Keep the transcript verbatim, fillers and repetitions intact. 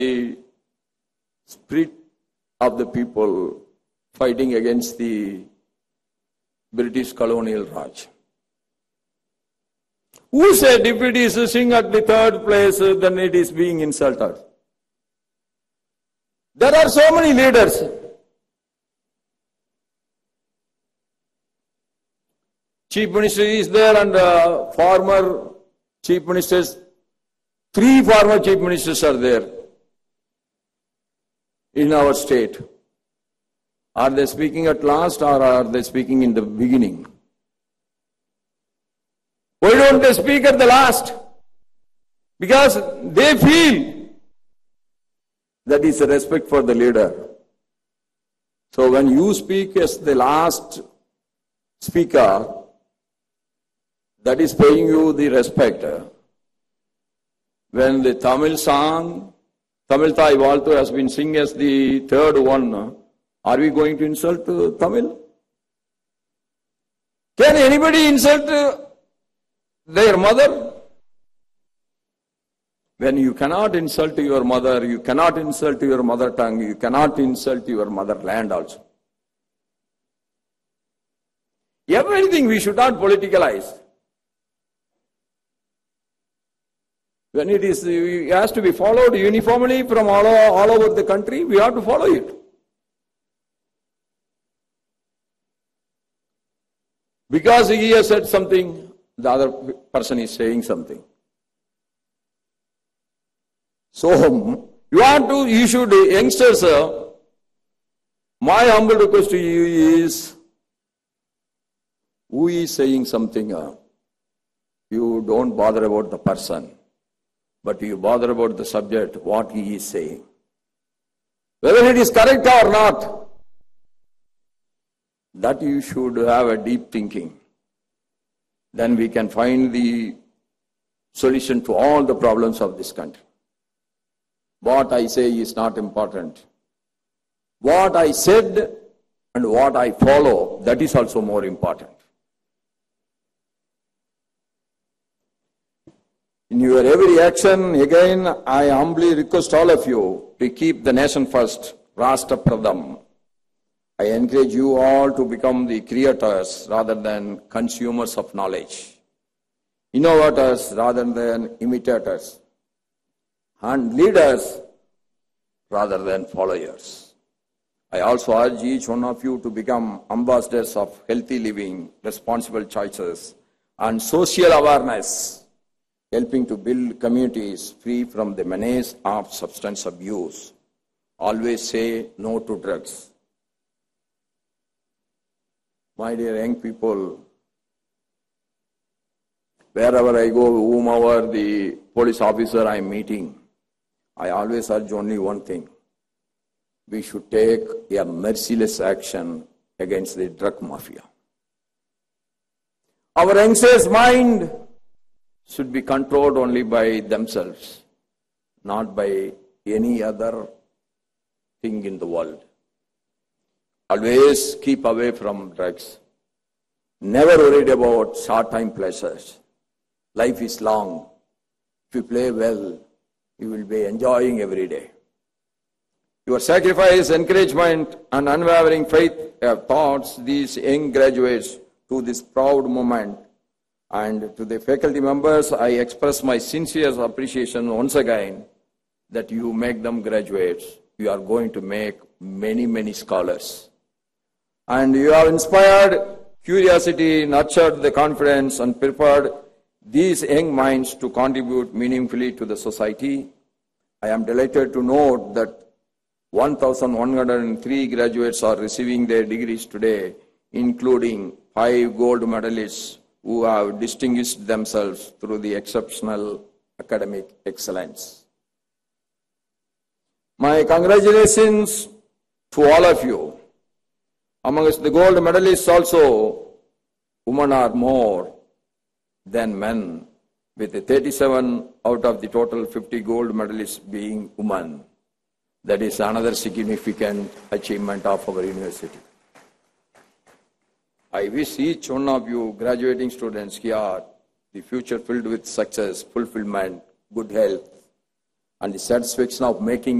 the spirit of the people fighting against the British colonial Raj. Who said if it is sitting at the third place, then it is being insulted? There are so many leaders. Chief Minister is there and uh, former Chief Ministers, three former Chief Ministers are there in our state. Are they speaking at last or are they speaking in the beginning? Why don't they speak at the last? Because they feel that is a respect for the leader. So when you speak as the last speaker, that is paying you the respect. When the Tamil song, Tamil Thai Valtu has been sung as the third one, are we going to insult uh, Tamil? Can anybody insult uh, their mother? When you cannot insult your mother, you cannot insult your mother tongue, you cannot insult your motherland also. Everything we should not politicalize. When it is, it has to be followed uniformly from all, all over the country, we have to follow it. Because he has said something, the other person is saying something. So, you want to, you should, youngsters, uh, my humble request to you is, who is saying something, uh, you don't bother about the person, but you bother about the subject, what he is saying. Whether it is correct or not, that you should have a deep thinking. Then we can find the solution to all the problems of this country. What I say is not important. What I said and what I follow, that is also more important. In your every action, again, I humbly request all of you to keep the nation first, Rashtra Pradham. I encourage you all to become the creators rather than consumers of knowledge, innovators rather than imitators, and leaders rather than followers. I also urge each one of you to become ambassadors of healthy living, responsible choices, and social awareness, helping to build communities free from the menace of substance abuse. Always say no to drugs. My dear young people, wherever I go, whomever the police officer I am meeting, I always urge only one thing. We should take a merciless action against the drug mafia. Our youngsters' mind should be controlled only by themselves, not by any other thing in the world. Always keep away from drugs. Never worried about short-time pleasures. Life is long. If you play well, you will be enjoying every day. Your sacrifice, encouragement, and unwavering faith have taught these young graduates to this proud moment. And to the faculty members, I express my sincere appreciation once again that you make them graduates. You are going to make many, many scholars. And you have inspired curiosity, nurtured the confidence, and prepared these young minds to contribute meaningfully to the society. I am delighted to note that one thousand one hundred three graduates are receiving their degrees today, including five gold medalists who have distinguished themselves through the exceptional academic excellence. My congratulations to all of you. Amongst the gold medalists also, women are more than men, with thirty-seven out of the total fifty gold medalists being women. That is another significant achievement of our university. I wish each one of you graduating students here the future filled with success, fulfillment, good health, and the satisfaction of making